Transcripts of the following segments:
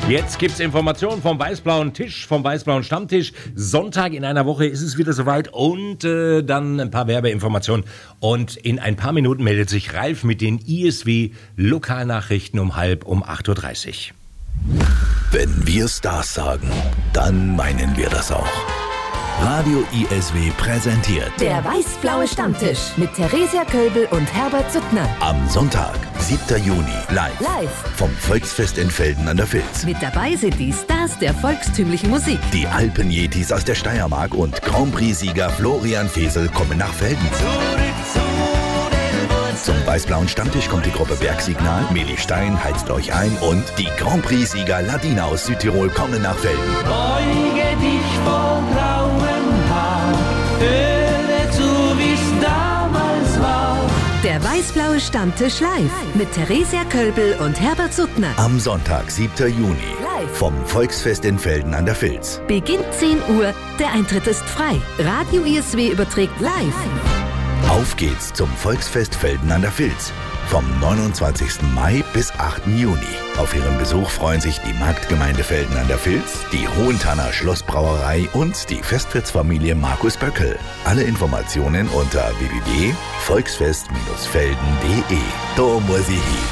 Jetzt gibt's Informationen vom weiß-blauen Tisch, vom weiß-blauen Stammtisch. Sonntag in einer Woche ist es wieder soweit und dann ein paar Werbeinformationen. Und in ein paar Minuten meldet sich Ralf mit den ISW-Lokalnachrichten um 8:30 Uhr. Wenn wir Stars sagen, dann meinen wir das auch. Radio ISW präsentiert Der weiß-blaue Stammtisch mit Theresia Kölbel und Herbert Suttner. am Sonntag, 7. Juni, live vom Volksfest in Velden an der Vils. Mit dabei sind die Stars der volkstümlichen Musik. Die Alpenjetis aus der Steiermark und Grand Prix-Sieger Florian Fesel kommen nach Velden. Zum weiß-blauen Stammtisch kommt die Gruppe Bergsignal, Meli Stein heizt euch ein und die Grand Prix-Sieger Ladina aus Südtirol kommen nach Velden. Beuge dich vor grauem Haar, höre zu, wie's damals war. Der weiß-blaue Stammtisch live mit Theresia Kölbel und Herbert Suttner. Am Sonntag, 7. Juni, Live. vom Volksfest in Velden an der Vils. Beginnt 10 Uhr, der Eintritt ist frei. Radio ISW überträgt live. Auf geht's zum Volksfest Velden an der Vils. Vom 29. Mai bis 8. Juni. Auf ihren Besuch freuen sich die Marktgemeinde Velden an der Vils, die Hohenthaner Schlossbrauerei und die Festwirtsfamilie Markus Böckel. Alle Informationen unter www.volksfest-velden.de. Da muss ich hin.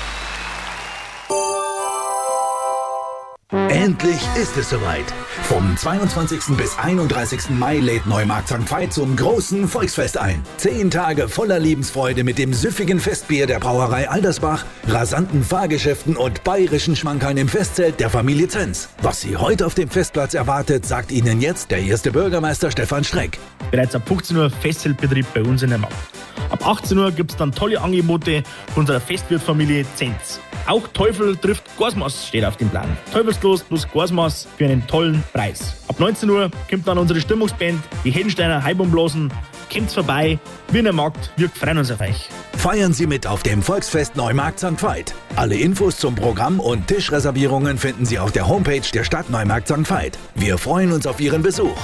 Endlich ist es soweit. Vom 22. bis 31. Mai lädt Neumarkt St. Veit zum großen Volksfest ein. 10 Tage voller Lebensfreude mit dem süffigen Festbier der Brauerei Aldersbach, rasanten Fahrgeschäften und bayerischen Schmankerln im Festzelt der Familie Zenz. Was Sie heute auf dem Festplatz erwartet, sagt Ihnen jetzt der erste Bürgermeister Stefan Streck. Bereits ab 15 Uhr Festzeltbetrieb bei uns in der Markt. Ab 18 Uhr gibt es dann tolle Angebote von unserer Festwirtfamilie Zenz. Auch Teufel trifft Gorsmaß steht auf dem Plan. Teufelslos plus Gorsmaß für einen tollen Preis. Ab 19 Uhr kommt dann unsere Stimmungsband, die Hedensteiner Heibumblasen. Kommt's vorbei, Wiener Markt, wir freuen uns auf euch. Feiern Sie mit auf dem Volksfest Neumarkt St. Veit. Alle Infos zum Programm und Tischreservierungen finden Sie auf der Homepage der Stadt Neumarkt St. Veit. Wir freuen uns auf Ihren Besuch.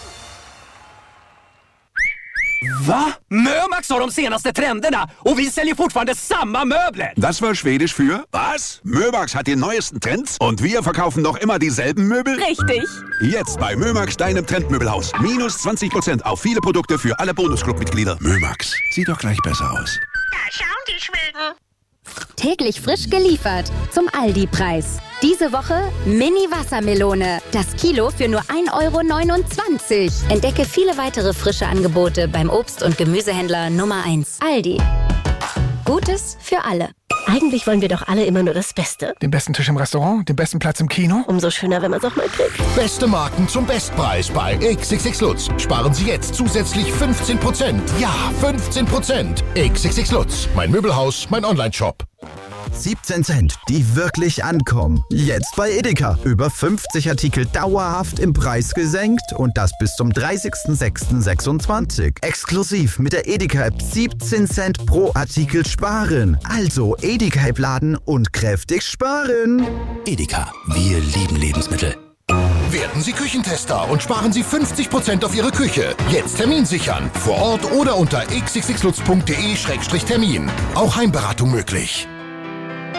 Va? Mömax har de senaste trenderna och vi säljer fortfarande samma möbler. Das war Schwedisch für was? Mömax hat die neuesten Trends und wir verkaufen noch immer dieselben Möbel? Richtig. Jetzt bei Mömax, deinem Trendmöbelhaus. Minus 20% auf viele Produkte für alle Bonusclub-Mitglieder. Mömax, sieht doch gleich besser aus. Da schauen die Schweden. Täglich frisch geliefert zum Aldi-Preis. Diese Woche Mini-Wassermelone. Das Kilo für nur 1,29 €. Entdecke viele weitere frische Angebote beim Obst- und Gemüsehändler Nummer 1. Aldi. Gutes für alle. Eigentlich wollen wir doch alle immer nur das Beste. Den besten Tisch im Restaurant, den besten Platz im Kino. Umso schöner, wenn man es auch mal kriegt. Beste Marken zum Bestpreis bei XXX Lutz. Sparen Sie jetzt zusätzlich 15%. Ja, 15%. XXX Lutz. Mein Möbelhaus, mein Onlineshop. 17 Cent, die wirklich ankommen. Jetzt bei Edeka. Über 50 Artikel dauerhaft im Preis gesenkt und das bis zum 30.06.26. Exklusiv mit der Edeka-App 17 Cent pro Artikel sparen. Also Edeka-App laden und kräftig sparen. Edeka, wir lieben Lebensmittel. Werden Sie Küchentester und sparen Sie 50% auf Ihre Küche. Jetzt Termin sichern. Vor Ort oder unter xxxlutz.de/termin. Auch Heimberatung möglich.